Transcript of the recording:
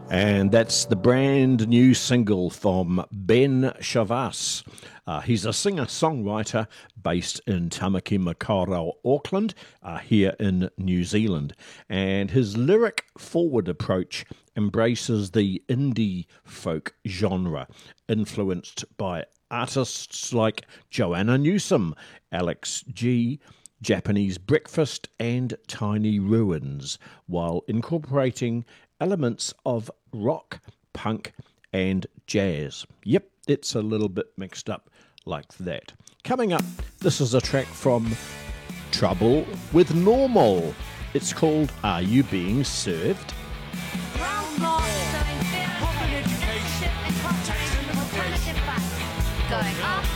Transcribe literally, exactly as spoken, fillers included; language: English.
And that's the brand new single from Ben Shavas. Uh, he's a singer-songwriter based in Tamaki Makaurau, Auckland, uh, here in New Zealand. And his lyric-forward approach embraces the indie folk genre, influenced by artists like Joanna Newsom, Alex G, Japanese Breakfast and Tiny Ruins, while incorporating elements of rock, punk and jazz. Yep, it's a little bit mixed up like that. Coming up, this is a track from Trouble with Normal. It's called Are You Being Served? Going up.